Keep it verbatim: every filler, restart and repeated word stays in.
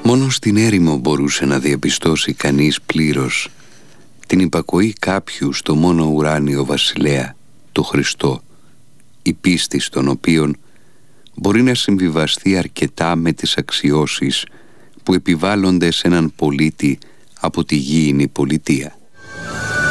Μόνο στην έρημο μπορούσε να διαπιστώσει κανείς πλήρως την υπακοή κάποιου στο μόνο ουράνιο βασιλέα, το Χριστό, η πίστη στον οποίον μπορεί να συμβιβαστεί αρκετά με τις αξιώσεις που επιβάλλονται σε έναν πολίτη από τη γήινη πολιτεία.